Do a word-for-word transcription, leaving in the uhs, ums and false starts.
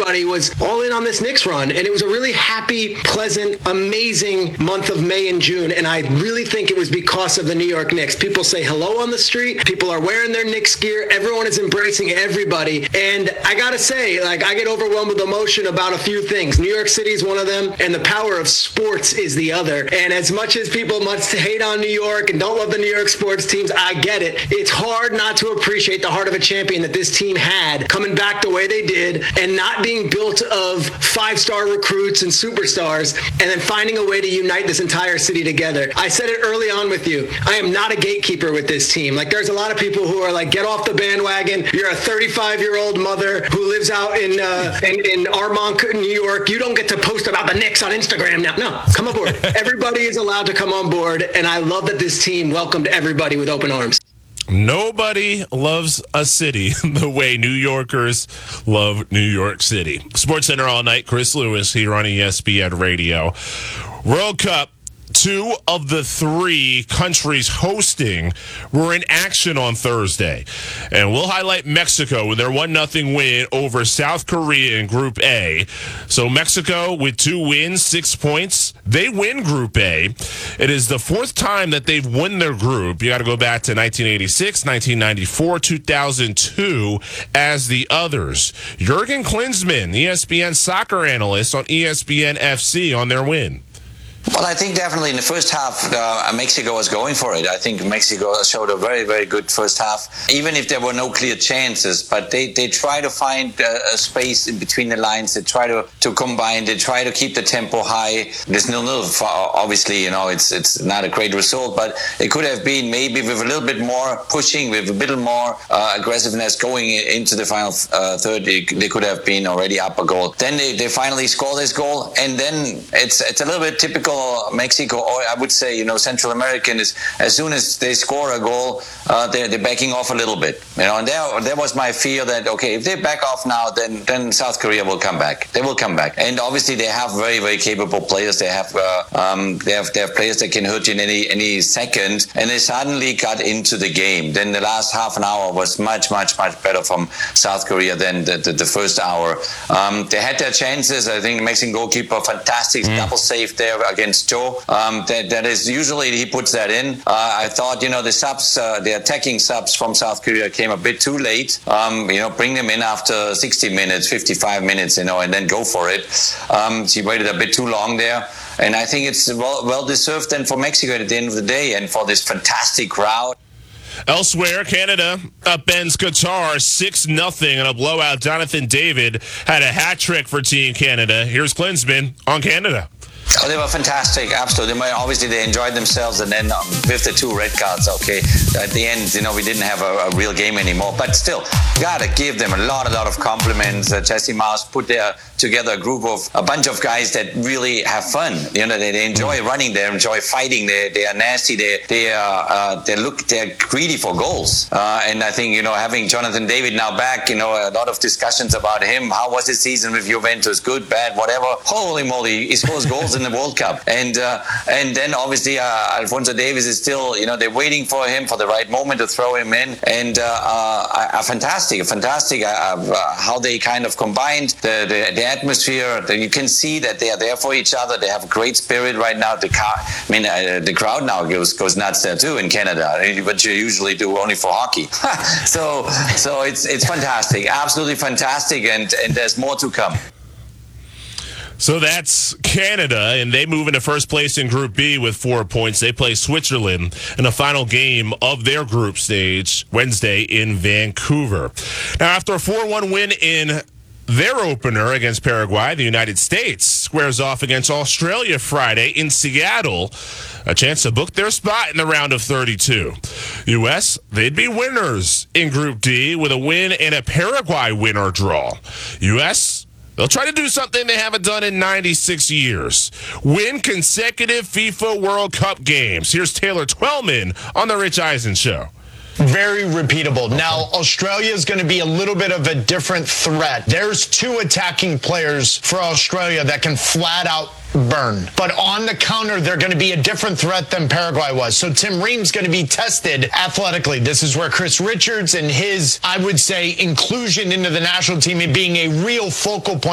everybody was all in on this Knicks run. And it was a really happy, pleasant, amazing month of May and June. And I really think it was because of the New York Knicks. People say hello on the street. People are wearing their Knicks gear. Everyone is embracing everybody. And I got to say, like, I get overwhelmed with emotion about a few things. New York City is one of them, and the power of sports is the other. And as much as people must hate on New York and don't love the New York sports teams, I get it. It's hard not to appreciate the heart of a champion that this team had coming back the way they did and not being built of five-star recruits and superstars and then finding a way to unite this entire city together. I said it early on with you. I am not a gatekeeper with this team. Like, there's a lot of people who are like, get off the bandwagon. You're a thirty-five-year-old mother who lives out in, uh, in, in Armonk, New York. You don't get to post about the Knicks on Instagram now. No, come aboard. Everybody is allowed to come on board, and I love that this team welcomed everybody with open arms. Nobody loves a city the way New Yorkers love New York City. SportsCenter all night. Chris Lewis here on E S P N Radio. World Cup. Two of the three countries hosting were in action on Thursday. And we'll highlight Mexico with their one nothing win over South Korea in Group A. So Mexico with two wins, six points. They win Group A. It is the fourth time that they've won their group. You got to go back to nineteen eighty-six, nineteen ninety-four, two thousand two as the others. Jurgen Klinsmann, E S P N soccer analyst on E S P N F C on their win. Well, I think definitely in the first half, uh, Mexico was going for it. I think Mexico showed a very, very good first half, even if there were no clear chances. But they, they try to find uh, a space in between the lines. They try to, to combine. They try to keep the tempo high. There's nil-nil. Obviously, you know, it's it's not a great result, but it could have been maybe with a little bit more pushing, with a little more uh, aggressiveness going into the final uh, third. They, they could have been already up a goal. Then they, they finally score this goal, and then it's it's a little bit typical Mexico, or I would say, you know, Central American is, as soon as they score a goal, uh, they're, they're backing off a little bit, you know, and there, there was my fear that, okay, if they back off now, then, then South Korea will come back. They will come back. And obviously they have very, very capable players. They have, uh, um, they have, they have players that can hurt you in any, any second, and they suddenly got into the game. Then the last half an hour was much, much, much better from South Korea than the, the, the first hour. Um, they had their chances. I think the Mexican goalkeeper, fantastic mm. double save there against Joe. Um, that, that is usually he puts that in. Uh, I thought, you know, the subs, uh, the attacking subs from South Korea came a bit too late. Um, you know, bring them in after sixty minutes, fifty-five minutes, you know, and then go for it. Um, she waited a bit too long there. And I think it's well, well deserved then for Mexico at the end of the day and for this fantastic crowd. Elsewhere, Canada upends Qatar six nothing in a blowout. Jonathan David had a hat trick for Team Canada. Here's Klinsmann on Canada. Oh, they were fantastic, absolutely. Obviously, they enjoyed themselves, and then um, with the two red cards, okay, at the end, you know, we didn't have a, a real game anymore. But still, gotta give them a lot, a lot of compliments. Uh, Jesse Mouse put their, together a group of a bunch of guys that really have fun. You know, they, they enjoy running, they enjoy fighting, they they are nasty, they they are uh, they look they're greedy for goals. Uh, and I think, you know, having Jonathan David now back, you know, a lot of discussions about him. How was his season with Juventus? Good, bad, whatever. Holy moly, he scores goals in the World Cup, and uh, and then obviously uh, Alphonso Davies is still, you know, they're waiting for him for the right moment to throw him in, and uh, uh, a fantastic, fantastic uh, uh, how they kind of combined the the, the atmosphere. You can see that they are there for each other. They have a great spirit right now. The car, I mean, uh, the crowd now goes goes nuts there too in Canada, but you usually do only for hockey. so so it's it's fantastic, absolutely fantastic, and and there's more to come. So that's Canada, and they move into first place in Group B with four points. They play Switzerland in the final game of their group stage Wednesday in Vancouver. Now, after a four one win in their opener against Paraguay, the United States squares off against Australia Friday in Seattle, a chance to book their spot in the round of thirty-two. U S, they'd be winners in Group D with a win and a Paraguay win or draw. U S, they'll try to do something they haven't done in ninety-six years. Win consecutive FIFA World Cup games. Here's Taylor Twellman on The Rich Eisen Show. Very repeatable. Now, Australia is going to be a little bit of a different threat. There's two attacking players for Australia that can flat out burn. But on the counter, they're going to be a different threat than Paraguay was. So Tim Ream's going to be tested athletically. This is where Chris Richards and his, I would say, inclusion into the national team and being a real focal point